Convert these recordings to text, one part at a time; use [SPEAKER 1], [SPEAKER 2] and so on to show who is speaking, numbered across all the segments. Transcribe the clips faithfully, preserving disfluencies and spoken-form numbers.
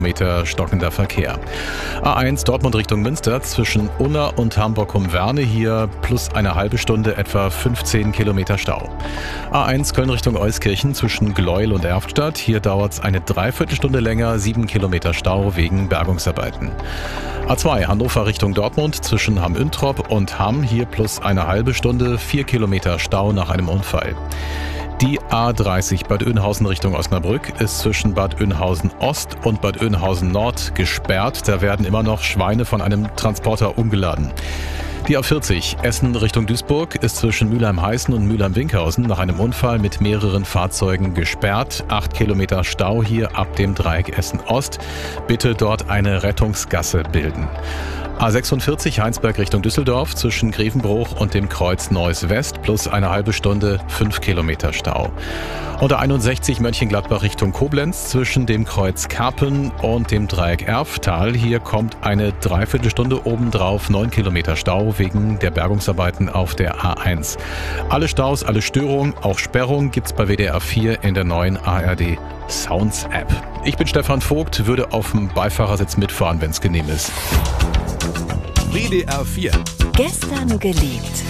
[SPEAKER 1] Meter stockender Verkehr. A eins Dortmund Richtung Münster zwischen Unna und Hamburg-Humwerne hier plus eine halbe Stunde etwa fünfzehn Kilometer Stau. A eins Köln Richtung Euskirchen zwischen Gleuel und Erftstadt. Hier dauert es eine Dreiviertelstunde länger, sieben Kilometer Stau wegen Bergungsarbeiten. A zwei Hannover Richtung Dortmund zwischen Hamm-Üntrop und Hamm. Hier plus eine halbe Stunde, vier Kilometer Stau nach einem Unfall. Die A dreißig Bad Oeynhausen Richtung Osnabrück ist zwischen Bad Oeynhausen Ost und Bad Oeynhausen Nord gesperrt. Da werden immer noch Schweine von einem Transporter umgeladen. Die A vierzig Essen Richtung Duisburg ist zwischen Mülheim-Heißen und Mülheim-Winkhausen nach einem Unfall mit mehreren Fahrzeugen gesperrt. Acht Kilometer Stau hier ab dem Dreieck Essen Ost. Bitte dort eine Rettungsgasse bilden. A sechsundvierzig Heinsberg Richtung Düsseldorf zwischen Grevenbruch und dem Kreuz Neuss West plus eine halbe Stunde, fünf Kilometer Stau. Und A einundsechzig Mönchengladbach Richtung Koblenz zwischen dem Kreuz Karpen und dem Dreieck Erftal. Hier kommt eine Dreiviertelstunde obendrauf, neun Kilometer Stau wegen der Bergungsarbeiten auf der A eins. Alle Staus, alle Störungen, auch Sperrungen gibt's bei W D R vier in der neuen A R D Sounds App. Ich bin Stefan Vogt, würde auf dem Beifahrersitz mitfahren, wenn's genehm ist.
[SPEAKER 2] W D R vier.
[SPEAKER 3] Gestern geliebt.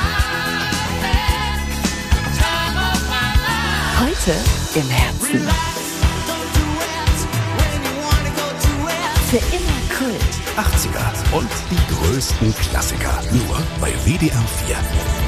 [SPEAKER 3] Heute im Herzen. Für immer Kult.
[SPEAKER 2] achtziger und die größten Klassiker. Nur bei W D R vier.